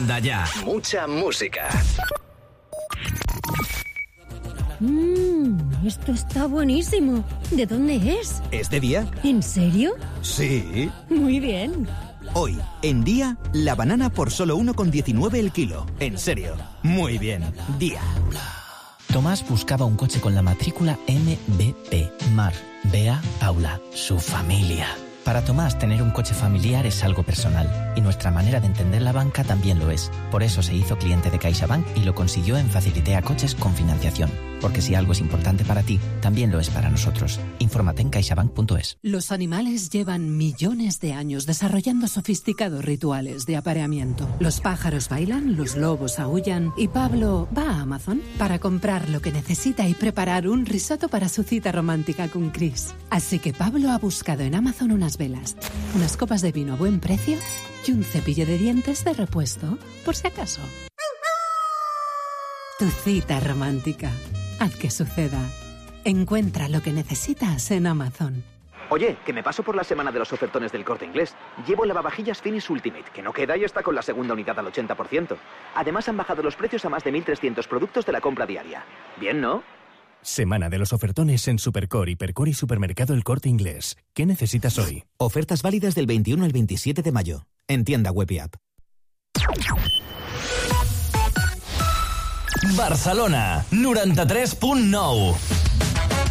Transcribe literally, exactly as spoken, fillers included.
Manda ya. Mucha música. Mmm, esto está buenísimo. ¿De dónde es? ¿Es de Día? ¿En serio? Sí. Muy bien. Hoy, en Día, la banana por solo uno con diecinueve el kilo. En serio. Muy bien. Día. Tomás buscaba un coche con la matrícula M B P. Mar, Bea, Paula, su familia. Para Tomás, tener un coche familiar es algo personal, y nuestra manera de entender la banca también lo es. Por eso se hizo cliente de CaixaBank y lo consiguió en Facilitea Coches con financiación. Porque si algo es importante para ti, también lo es para nosotros. Infórmate en caixabank punto es. Los animales llevan millones de años desarrollando sofisticados rituales de apareamiento. Los pájaros bailan, los lobos aúllan y Pablo va a Amazon para comprar lo que necesita y preparar un risotto para su cita romántica con Chris. Así que Pablo ha buscado en Amazon unas velas, unas copas de vino a buen precio y un cepillo de dientes de repuesto, por si acaso. Tu cita romántica. Haz que suceda. Encuentra lo que necesitas en Amazon. Oye, que me paso por la semana de los ofertones del Corte Inglés. Llevo lavavajillas Finish Ultimate, que no queda y está con la segunda unidad al ochenta por ciento. Además han bajado los precios a más de mil trescientos productos de la compra diaria. Bien, ¿no? Semana de los ofertones en Supercore, Hipercore y Supermercado El Corte Inglés. ¿Qué necesitas hoy? Ofertas válidas del veintiuno al veintisiete de mayo. En tienda web y app. Barcelona, noranta-tres punt nou.